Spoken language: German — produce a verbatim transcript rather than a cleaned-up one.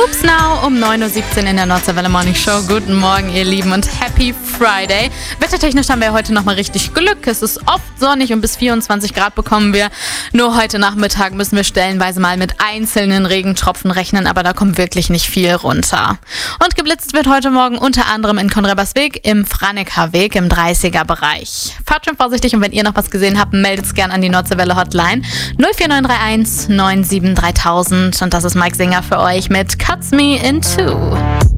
Oops Now um neun Uhr siebzehn in der Nordseewelle Morning Show. Guten Morgen, ihr Lieben, und Happy Friday. Wettertechnisch haben wir heute nochmal richtig Glück. Es ist oft sonnig und bis vierundzwanzig Grad bekommen wir. Nur heute Nachmittag müssen wir stellenweise mal mit einzelnen Regentropfen rechnen, aber da kommt wirklich nicht viel runter. Und geblitzt wird heute Morgen unter anderem in Konrabersweg, im Franekerweg im dreißiger Bereich. Fahrt schon vorsichtig und wenn ihr noch was gesehen habt, meldet es gern an die Nordseewelle Hotline null vier neun drei eins neun sieben drei tausend. Und das ist Mike Singer für euch mit Cuts Me in Two.